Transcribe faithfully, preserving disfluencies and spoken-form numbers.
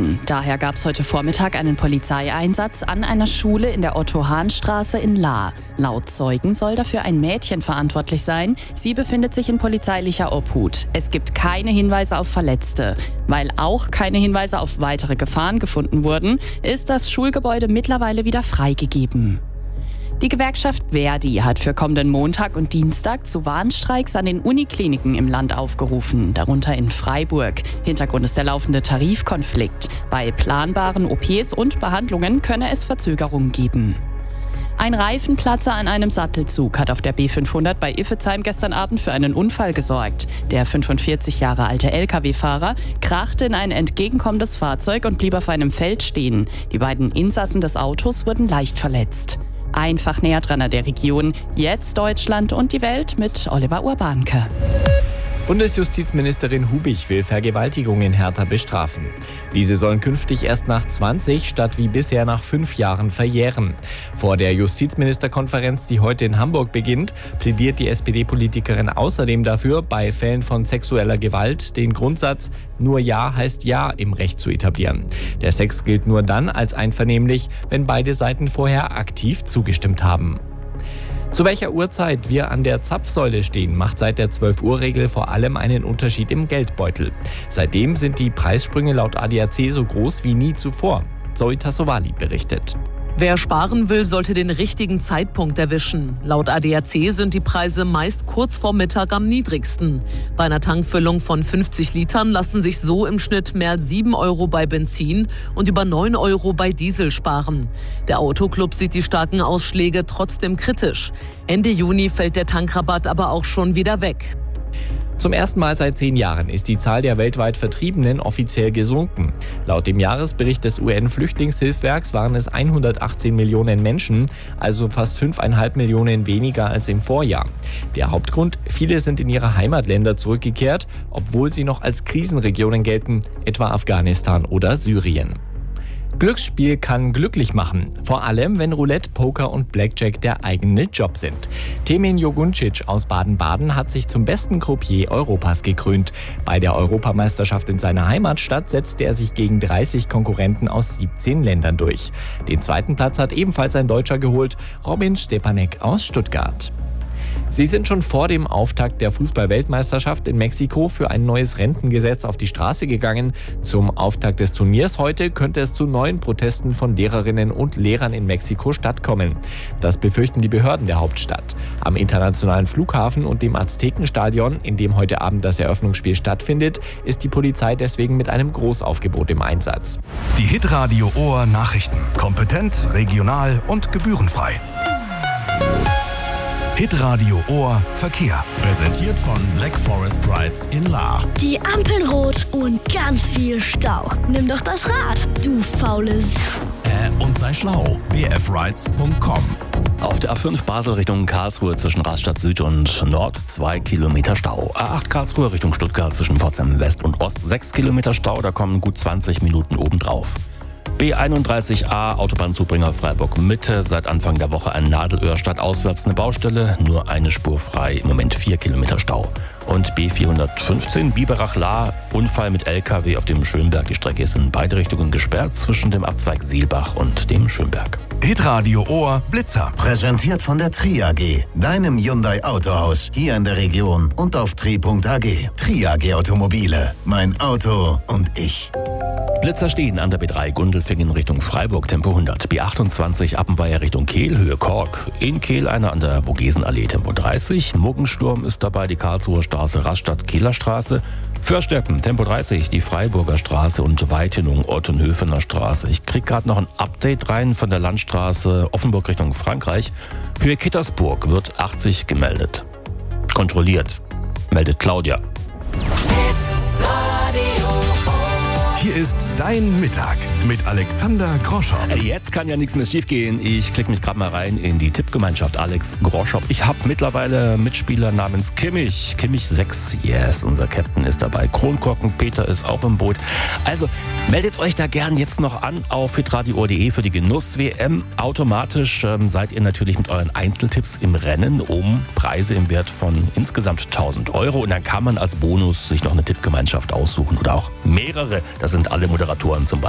werden. Daher gab es heute Vormittag einen Polizeieinsatz an einer Schule in der Otto-Hahn-Straße in Lahr. Laut Zeugen soll dafür ein Mädchen verantwortlich sein. Sie befindet sich in polizeilicher Obhut. Es gibt keine Hinweise auf Verletzte. Weil auch keine Hinweise auf weitere Gefahren gefunden wurden, ist das Schulgebäude mittlerweile wieder freigegeben. Die Gewerkschaft Verdi hat für kommenden Montag und Dienstag zu Warnstreiks an den Unikliniken im Land aufgerufen, darunter in Freiburg. Hintergrund ist der laufende Tarifkonflikt. Bei planbaren O Ps und Behandlungen könne es Verzögerungen geben. Ein Reifenplatzer an einem Sattelzug hat auf der B fünfhundert bei Iffezheim gestern Abend für einen Unfall gesorgt. Der fünfundvierzig Jahre alte L K W-Fahrer krachte in ein entgegenkommendes Fahrzeug und blieb auf einem Feld stehen. Die beiden Insassen des Autos wurden leicht verletzt. Einfach näher dran an der Region. Jetzt Deutschland und die Welt mit Oliver Urbanke. Bundesjustizministerin Hubich will Vergewaltigungen härter bestrafen. Diese sollen künftig erst nach zwanzig statt wie bisher nach fünf Jahren verjähren. Vor der Justizministerkonferenz, die heute in Hamburg beginnt, plädiert die S P D-Politikerin außerdem dafür, bei Fällen von sexueller Gewalt den Grundsatz "Nur Ja heißt Ja" im Recht zu etablieren. Der Sex gilt nur dann als einvernehmlich, wenn beide Seiten vorher aktiv zugestimmt haben. Zu welcher Uhrzeit wir an der Zapfsäule stehen, macht seit der zwölf-Uhr-Regel vor allem einen Unterschied im Geldbeutel. Seitdem sind die Preissprünge laut A D A C so groß wie nie zuvor. Zoe Tassovali berichtet. Wer sparen will, sollte den richtigen Zeitpunkt erwischen. Laut A D A C sind die Preise meist kurz vor Mittag am niedrigsten. Bei einer Tankfüllung von fünfzig Litern lassen sich so im Schnitt mehr als sieben Euro bei Benzin und über neun Euro bei Diesel sparen. Der Autoclub sieht die starken Ausschläge trotzdem kritisch. Ende Juni fällt der Tankrabatt aber auch schon wieder weg. Zum ersten Mal seit zehn Jahren ist die Zahl der weltweit Vertriebenen offiziell gesunken. Laut dem Jahresbericht des U N-Flüchtlingshilfswerks waren es hundertachtzehn Millionen Menschen, also fast fünfeinhalb Millionen weniger als im Vorjahr. Der Hauptgrund: viele sind in ihre Heimatländer zurückgekehrt, obwohl sie noch als Krisenregionen gelten, etwa Afghanistan oder Syrien. Glücksspiel kann glücklich machen, vor allem wenn Roulette, Poker und Blackjack der eigene Job sind. Temin Joguncic aus Baden-Baden hat sich zum besten Croupier Europas gekrönt. Bei der Europameisterschaft in seiner Heimatstadt setzte er sich gegen dreißig Konkurrenten aus siebzehn Ländern durch. Den zweiten Platz hat ebenfalls ein Deutscher geholt, Robin Stepanek aus Stuttgart. Sie sind schon vor dem Auftakt der Fußball-Weltmeisterschaft in Mexiko für ein neues Rentengesetz auf die Straße gegangen. Zum Auftakt des Turniers heute könnte es zu neuen Protesten von Lehrerinnen und Lehrern in Mexiko-Stadt kommen. Das befürchten die Behörden der Hauptstadt. Am internationalen Flughafen und dem Aztekenstadion, in dem heute Abend das Eröffnungsspiel stattfindet, ist die Polizei deswegen mit einem Großaufgebot im Einsatz. Die Hitradio Ohr Nachrichten. Kompetent, regional und gebührenfrei. Hitradio Ohr Verkehr. Präsentiert von Black Forest Rides in Lahr. Die Ampeln rot und ganz viel Stau. Nimm doch das Rad, du faules. Äh, und sei schlau. b f rides punkt com. Auf der A fünf Basel Richtung Karlsruhe zwischen Rastatt Süd und Nord zwei Kilometer Stau. A acht Karlsruhe Richtung Stuttgart zwischen Pforzheim West und Ost sechs Kilometer Stau, da kommen gut zwanzig Minuten obendrauf. B einunddreißig a Autobahnzubringer Freiburg Mitte, seit Anfang der Woche ein Nadelöhr stadtauswärts eine Baustelle, nur eine Spur frei, im Moment vier Kilometer Stau. Und B vierhundertfünfzehn Biberach-Lahr, Unfall mit L K W auf dem Schönberg. Die Strecke ist in beide Richtungen gesperrt zwischen dem Abzweig Sielbach und dem Schönberg. Hitradio Ohr Blitzer. Präsentiert von der Tri A G, deinem Hyundai Autohaus hier in der Region und auf tri punkt a g. Tri A G Automobile, mein Auto und ich. Blitzer stehen an der B drei Gundelfingen Richtung Freiburg, Tempo hundert. B achtundzwanzig Appenweier Richtung Kehl, Höhe Kork. In Kehl einer an der Vogesenallee, Tempo dreißig. Muggensturm ist dabei die Karlsruher Straße, Rastatt-Kehler Straße. Försteppen, Tempo dreißig, die Freiburger Straße und Weitenung, Ottenhöfener Straße. Ich krieg gerade noch ein Update rein von der Landstraße Offenburg Richtung Frankreich. Höhe Kittersburg wird achtzig gemeldet. Kontrolliert, meldet Claudia. Hier ist dein Mittag mit Alexander Groschow. Jetzt kann ja nichts mehr schiefgehen. Ich klicke mich gerade mal rein in die Tippgemeinschaft Alex Groschow. Ich habe mittlerweile Mitspieler namens Kimmich. Kimmich sechs, yes, unser Captain ist dabei. Kronkorken Peter ist auch im Boot. Also meldet euch da gern jetzt noch an auf hitradio punkt de für die Genuss-W M. Automatisch ähm, seid ihr natürlich mit euren Einzeltipps im Rennen um Preise im Wert von insgesamt tausend Euro. Und dann kann man als Bonus sich noch eine Tippgemeinschaft aussuchen oder auch mehrere. Das sind alle Moderatoren zum Beispiel.